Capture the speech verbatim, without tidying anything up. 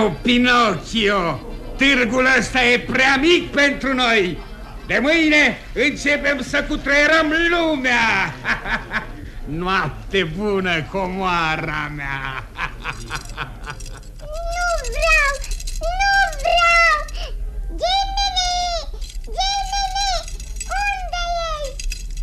meu Pinocchio, târgul ăsta e prea mic pentru noi. De mâine începem să cutreierăm lumea. Noapte bună, comoara mea. Nu vreau, nu vreau.